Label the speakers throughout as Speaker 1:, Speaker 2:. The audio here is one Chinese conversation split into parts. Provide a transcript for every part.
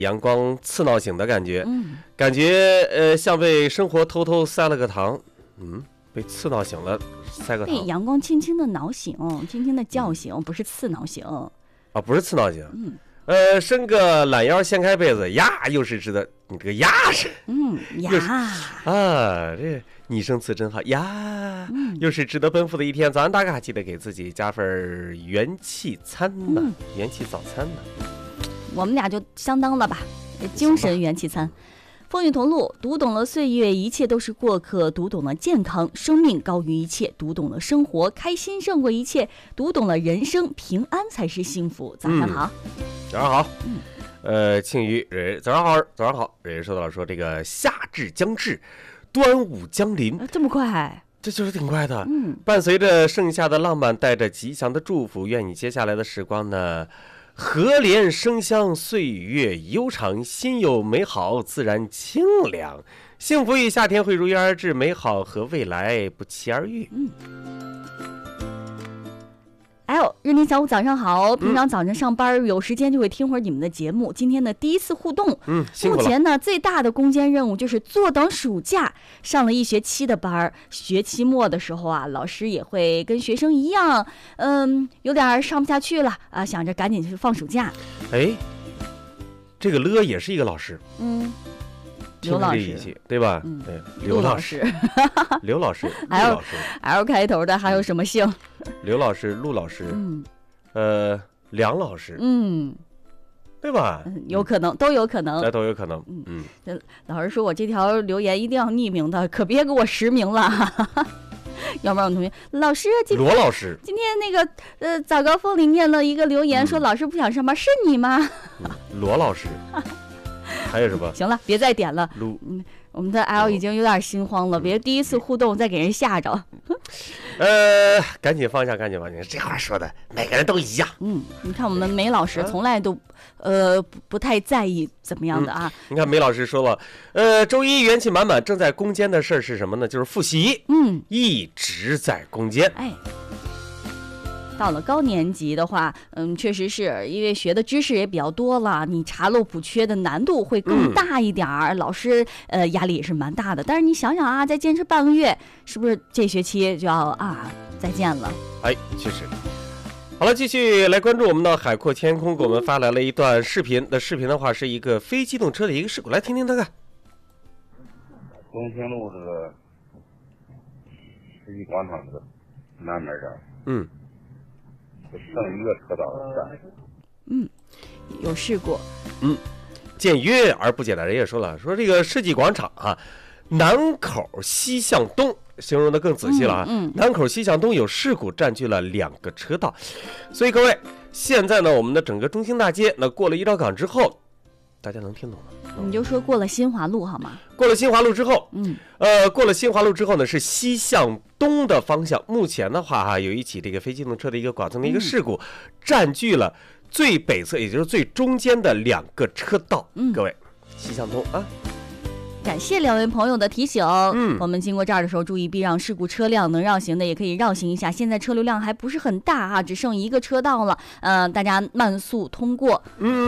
Speaker 1: 阳光刺挠醒的感觉，感觉像被生活偷偷塞了个糖，被刺挠醒了，塞个糖。
Speaker 2: 被阳光轻轻的挠醒，轻轻的叫醒，不是刺挠醒
Speaker 1: 啊，不是刺挠醒。伸个懒腰，掀开被子，呀，又是值得你这个呀是，
Speaker 2: 呀
Speaker 1: 啊，这拟声词真好呀，又是值得奔赴的一天。早安大嘎，记得给自己加份元气餐呢，元气早餐呢。
Speaker 2: 我们俩就相当了吧，精神元气餐。风雨同路，读懂了岁月，一切都是过客；读懂了健康，生命高于一切；读懂了生活，开心胜过一切；读懂了人生，平安才是幸福。早上好，
Speaker 1: 早上好。庆余早上好，早上好。人说到了说这个夏至将至，端午将临，
Speaker 2: 这么快？
Speaker 1: 这就是挺快的。伴随着盛夏的浪漫，带着吉祥的祝福，愿你接下来的时光呢，和联生香，岁月悠长，心有美好，自然清凉。幸福与夏天会如约而至，美好和未来不期而遇。
Speaker 2: 哎呦，日林小五早上好！平常早上上班有时间就会听会儿你们的节目。今天的第一次互动，目前呢最大的攻坚任务就是坐等暑假。上了1学期的班，学期末的时候啊，老师也会跟学生一样，有点上不下去了啊，想着赶紧去放暑假。
Speaker 1: 哎，这个乐也是一个老师，
Speaker 2: 刘老师
Speaker 1: 对吧？对，刘老师，刘老师，陆老师
Speaker 2: ，L 开头的还有什么姓？
Speaker 1: 刘老师、陆老师，梁老师，对吧？
Speaker 2: 有可能，都有可能，
Speaker 1: 都有可能。
Speaker 2: 老师说我这条留言一定要匿名的，可别给我实名了。要不然我同学老师，
Speaker 1: 罗老师，
Speaker 2: 今天那个早高峰里念了一个留言，说老师不想上班，是你吗？
Speaker 1: 罗老师。还有什么？
Speaker 2: 行了，别再点了。我们的 L 已经有点心慌了，别第一次互动再给人吓着。
Speaker 1: 赶紧放下，赶紧放下。这话说的，每个人都一样。
Speaker 2: 你看我们梅老师从来都不太在意怎么样的啊。
Speaker 1: 你看梅老师说了，周一元气满满，正在攻坚的事儿是什么呢？就是复习。一直在攻坚。
Speaker 2: 到了高年级的话，确实是因为学的知识也比较多了，你查漏补缺的难度会更大一点儿，老师压力也是蛮大的。但是你想想啊，再坚持半个月，是不是这学期就要再见了？
Speaker 1: 确实。好了，继续来关注我们的海阔天空，给我们发来了一段视频。视频的话是一个非机动车的一个事故，来听听他看。
Speaker 3: 东兴路这个世纪广场这个南门这儿，剩一个车道站。
Speaker 2: 有事故。
Speaker 1: 简约而不简单。人也说了，说这个世纪广场南口西向东，形容的更仔细了南口西向东有事故，占据了2个车道。所以各位，现在呢，我们的整个中兴大街，那过了一道岗之后，大家能听懂吗？
Speaker 2: 你就说过了新华路好吗？
Speaker 1: 过了新华路之后，过了新华路之后呢，是西向东的方向。目前的话有一起这个非机动车的一个剐蹭的一个事故，占据了最北侧，也就是最中间的2个车道。各位，西向东啊。
Speaker 2: 感谢2位朋友的提醒。我们经过这儿的时候注意避让事故车辆，能绕行的也可以绕行一下。现在车流量还不是很大只剩1个车道了，大家慢速通过。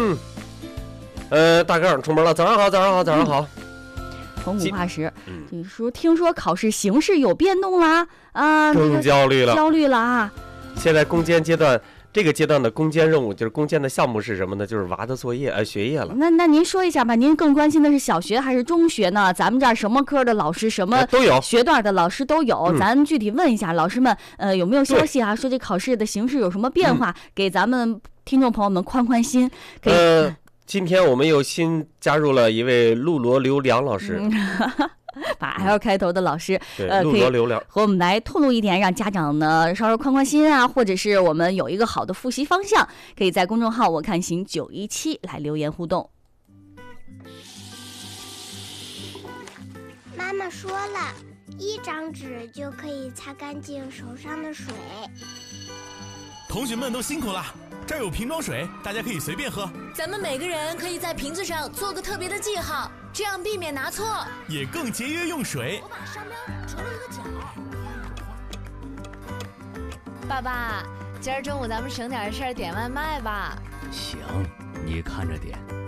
Speaker 1: 大个出门了，早上好，早上好，早上好。
Speaker 2: 从5化石，就是说听说考试形势有变动啦
Speaker 1: 更焦虑了，
Speaker 2: 焦虑了
Speaker 1: 现在攻坚阶段，这个阶段的攻坚任务就是攻坚的项目是什么呢？就是娃的作业学业了。
Speaker 2: 那您说一下吧，您更关心的是小学还是中学呢？咱们这儿什么科的老师，什么
Speaker 1: 都有，学
Speaker 2: 段的老师都有。咱具体问一下老师们，有没有消息说这考试的形势有什么变化，给咱们听众朋友们宽宽心。
Speaker 1: 今天我们又新加入了一位陆罗刘梁老师。
Speaker 2: 把 L 开头的老师，
Speaker 1: 可以
Speaker 2: 和我们来透露一点，让家长呢稍微宽宽心或者是我们有一个好的复习方向，可以在公众号我看行917来留言互动。
Speaker 4: 妈妈说了，1张纸就可以擦干净手上的水。
Speaker 5: 同学们都辛苦了，这儿有瓶装水，大家可以随便喝。
Speaker 6: 咱们每个人可以在瓶子上做个特别的记号，这样避免拿错，
Speaker 5: 也更节约用水。
Speaker 6: 我把商标折了一个角。爸爸，今儿中午咱们省点事儿点外卖吧。
Speaker 7: 行，你看着点。